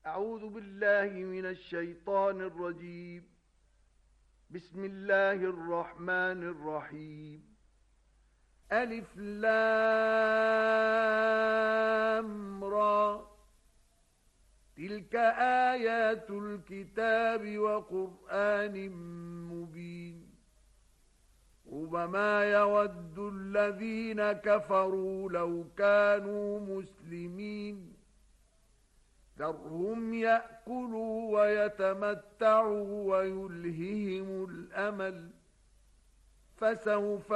أعوذ بالله من الشيطان الرجيم. بسم الله الرحمن الرحيم. ألف لام را، تلك آيات الكتاب وقرآن مبين. ربما يود الذين كفروا لو كانوا مسلمين، ذرهم يأكلوا ويتمتعوا ويلههم الأمل، فسوف